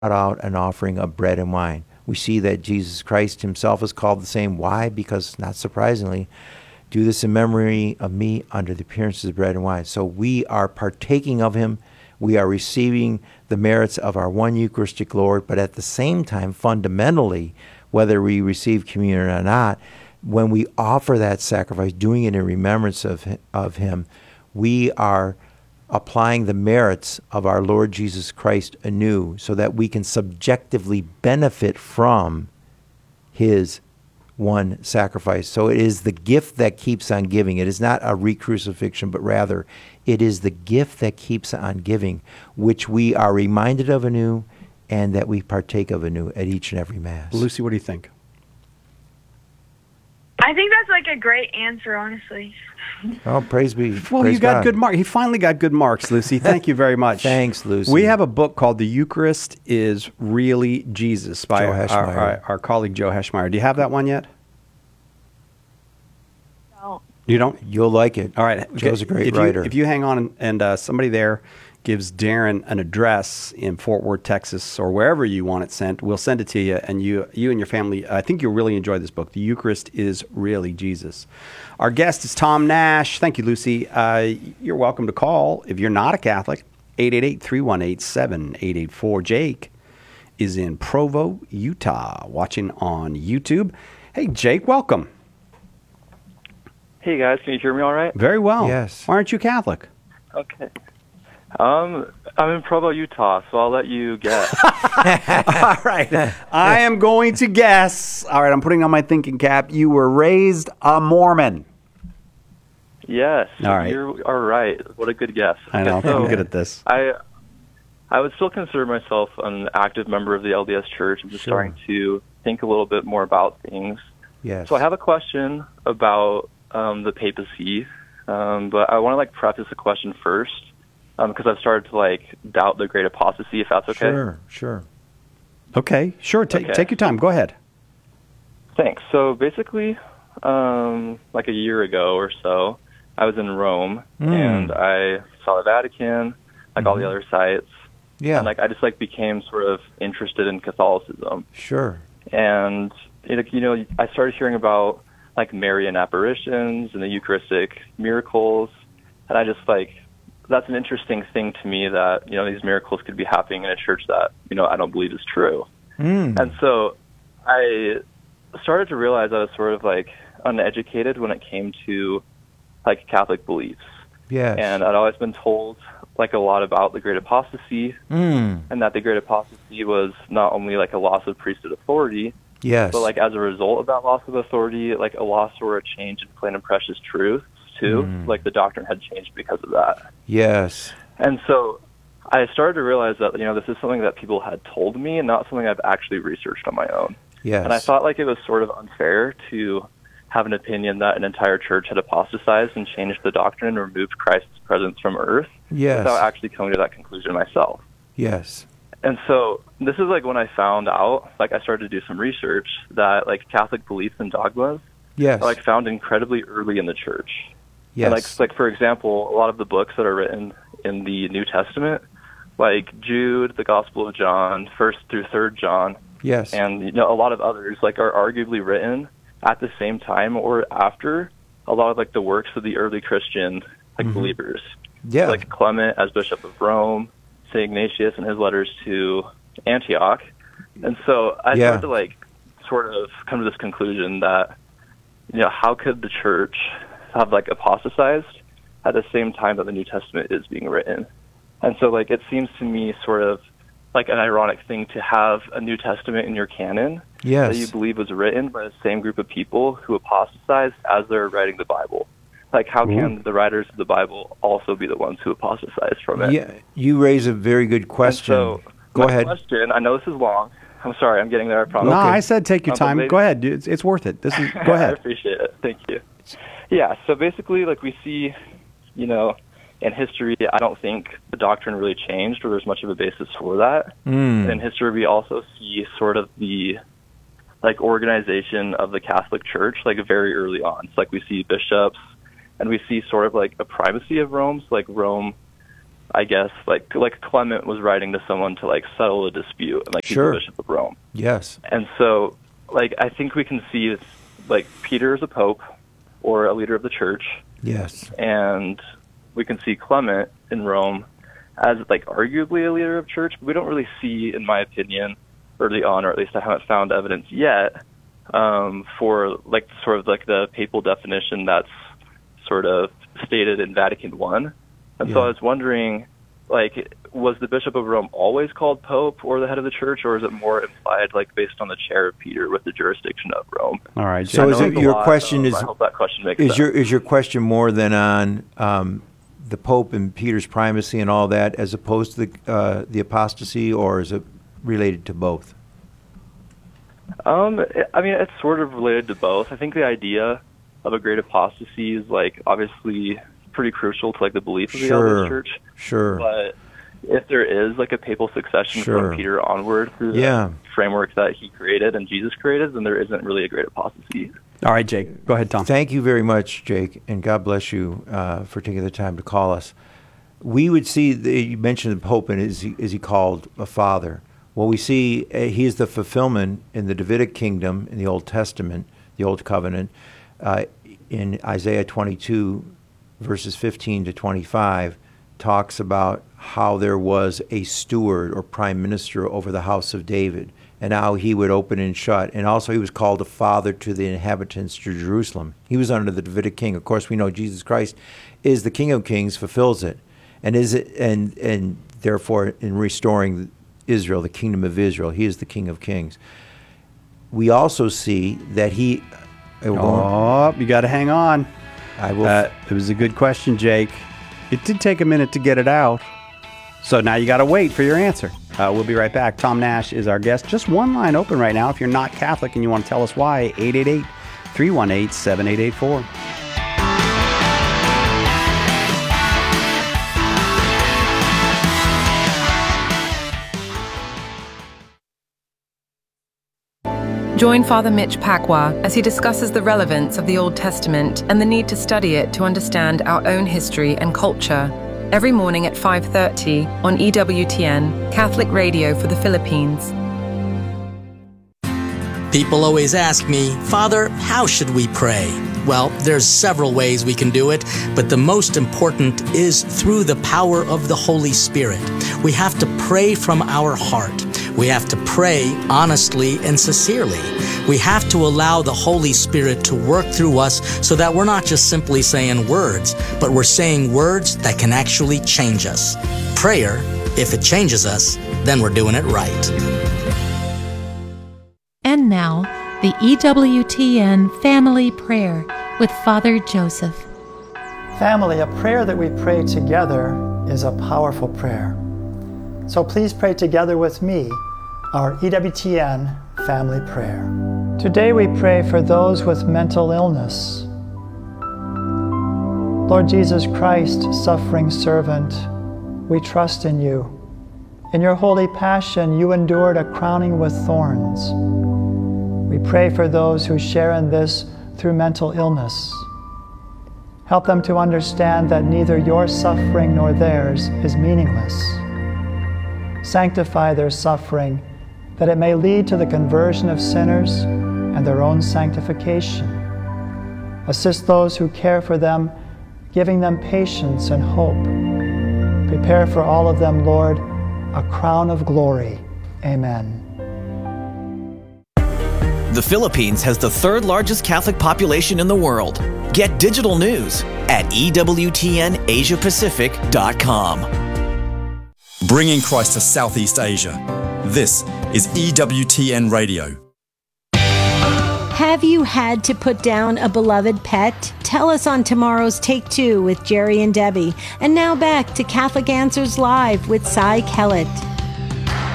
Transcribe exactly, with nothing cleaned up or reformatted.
out an offering of bread and wine. We see that Jesus Christ himself is called the same. Why? Because, not surprisingly, do this in memory of me under the appearances of bread and wine. So we are partaking of him. We are receiving the merits of our one Eucharistic Lord, but at the same time, fundamentally, whether we receive communion or not, when we offer that sacrifice, doing it in remembrance of, of him, we are applying the merits of our Lord Jesus Christ anew so that we can subjectively benefit from his one sacrifice. So it is the gift that keeps on giving. It is not a re-crucifixion, but rather it is the gift that keeps on giving, which we are reminded of anew and that we partake of anew at each and every Mass. Lucy, what do you think? I think that's like a great answer, honestly. Oh, praise be. Well, praise you got God. good marks. He finally got good marks, Lucy. Thank you very much. Thanks, Lucy. We have a book called The Eucharist is Really Jesus by Joe our, Heschmeyer. our, our colleague Joe Heschmeyer. Do you have that one yet? No. You don't? You'll like it. All right. Joe's a great if writer. You, if you hang on and, and uh, somebody there gives Darren an address in Fort Worth, Texas, or wherever you want it sent, we'll send it to you, and you you and your family, I think you'll really enjoy this book. The Eucharist is Really Jesus. Our guest is Tom Nash. Thank you, Lucy. Uh, you're welcome to call, if you're not a Catholic, eight eight eight, three one eight, seven eight eight four. Jake is in Provo, Utah, watching on YouTube. Hey, Jake, welcome. Hey, guys. Can you hear me all right? Very well. Yes. Why aren't you Catholic? Okay. Um, I'm in Provo, Utah, so I'll let you guess. All right. I am going to guess. All right, I'm putting on my thinking cap. You were raised a Mormon. Yes. All right. You are right. What a good guess. I know. Okay, so I'm good at this. I I would still consider myself an active member of the L D S Church. I'm just Sure. starting to think a little bit more about things. Yes. So I have a question about um, the papacy, um, but I want to like preface the question first. Because um, I've started to like doubt the great apostasy, if that's okay. Sure, sure. Okay, sure. Take Okay. take your time. Go ahead. Thanks. So basically, um, like a year ago or so, I was in Rome Mm. and I saw the Vatican, like all the other sites, Yeah, and like I just like became sort of interested in Catholicism. sure. And it, you know, I started hearing about like Marian apparitions and the Eucharistic miracles, and I just like. That's an interesting thing to me that, you know, these miracles could be happening in a church that, you know, I don't believe is true. Mm. And so I started to realize I was sort of like uneducated when it came to like Catholic beliefs. Yes. And I'd always been told like a lot about the great apostasy Mm. and that the great apostasy was not only like a loss of priesthood authority, Yes. but like as a result of that loss of authority, like a loss or a change in plain and precious truths too. Mm. Like the doctrine had changed because of that. Yes. And so I started to realize that, you know, this is something that people had told me and not something I've actually researched on my own. Yes. And I thought like it was sort of unfair to have an opinion that an entire church had apostatized and changed the doctrine and removed Christ's presence from earth Yes. without actually coming to that conclusion myself. Yes. And so this is like when I found out, like I started to do some research that like Catholic beliefs and dogmas Yes. are like found incredibly early in the church. Yes. And like, like for example, a lot of the books that are written in the New Testament, like Jude, the Gospel of John, First through Third John, Yes. and you know a lot of others, like are arguably written at the same time or after a lot of like the works of the early Christian like Mhm. believers, Yeah. like Clement as Bishop of Rome, Saint Ignatius and his letters to Antioch, and so I Yeah. started to like sort of come to this conclusion that you know how could the church have like apostatized at the same time that the New Testament is being written. And so like it seems to me sort of like an ironic thing to have a New Testament in your canon Yes. that you believe was written by the same group of people who apostatized as they're writing the Bible. Like how can the writers of the Bible also be the ones who apostatized from it? Yeah. You raise a very good And question. so Go my ahead. question, I know this is long. I'm sorry, I'm getting there, I promise. No, I said take your Um, but time. maybe- Go ahead. dude. It's, it's worth it. This is. Go I ahead. appreciate it. Thank you. Yeah, so basically, like we see, you know, in history, I don't think the doctrine really changed or there's much of a basis for that. Mm. And in history, we also see sort of the, like, organization of the Catholic Church, like, very early on. It's like we see bishops, and we see sort of, like, a primacy of Rome. So, like, Rome I guess, like like Clement was writing to someone to like settle a dispute, and like Sure. he's the Bishop of Rome. Yes. And so, like, I think we can see it's like Peter is a pope or a leader of the church, Yes. and we can see Clement in Rome as like arguably a leader of church, but we don't really see, in my opinion, early on, or at least I haven't found evidence yet, um, for like sort of like the papal definition that's sort of stated in Vatican One. And so Yeah. I was wondering, like, was the Bishop of Rome always called Pope or the head of the church, or is it more implied, like, based on the chair of Peter with the jurisdiction of Rome? All right. So I is know it it's a your lot, question um, is I hope that question makes is sense. your is your question more than on um, the Pope and Peter's primacy and all that, as opposed to the uh, the apostasy, or is it related to both? Um, it- I mean, it's sort of related to both. I think the idea of a great apostasy is, like, obviously pretty crucial to, like, the belief of the Sure. LDS Church. Sure. But if there is, like, a papal succession Sure. from Peter onward through Yeah. the framework that he created and Jesus created, then there isn't really a great apostasy. All right, Jake. Go ahead, Tom. Thank you very much, Jake, and God bless you uh, for taking the time to call us. We would see, the, you mentioned the Pope, and is he, is he called a father? Well, we see uh, he is the fulfillment in the Davidic kingdom in the Old Testament, the Old Covenant, uh, in Isaiah twenty-two, verses fifteen to twenty-five, talks about how there was a steward or prime minister over the house of David, and how he would open and shut. And also he was called a father to the inhabitants of Jerusalem. He was under the Davidic king. Of course, we know Jesus Christ is the King of Kings, fulfills it, and is it, and and therefore in restoring Israel, the kingdom of Israel, he is the King of Kings. We also see that he. Oh, you got to hang on. I will. Uh, it was a good question, Jake. It did take a minute to get it out. So now you got to wait for your answer. Uh, we'll be right back. Tom Nash is our guest. Just one line open right now. If you're not Catholic and you want to tell us why, eight eight eight, three one eight, seven eight eight four. Join Father Mitch Pacwa as he discusses the relevance of the Old Testament and the need to study it to understand our own history and culture. Every morning at five thirty on E W T N, Catholic Radio for the Philippines. People always ask me, Father, how should we pray? Well, there's several ways we can do it, but the most important is through the power of the Holy Spirit. We have to pray from our heart. We have to pray honestly and sincerely. We have to allow the Holy Spirit to work through us so that we're not just simply saying words, but we're saying words that can actually change us. Prayer, if it changes us, then we're doing it right. And now, the E W T N Family Prayer with Father Joseph. Family, a prayer that we pray together is a powerful prayer. So please pray together with me our E W T N Family Prayer. Today we pray for those with mental illness. Lord Jesus Christ, suffering servant, we trust in you. In your holy passion, you endured a crowning with thorns. We pray for those who share in this through mental illness. Help them to understand that neither your suffering nor theirs is meaningless. Sanctify their suffering, that it may lead to the conversion of sinners and their own sanctification. Assist those who care for them, giving them patience and hope. Prepare for all of them, Lord, a crown of glory. Amen. The Philippines has the third largest Catholic population in the world. Get digital news at E W T N Asia Pacific dot com. Bringing Christ to Southeast Asia. This is E W T N Radio. Have you had to put down a beloved pet? Tell us on tomorrow's Take Two with Jerry and Debbie. And now back to Catholic Answers Live with Cy Kellett.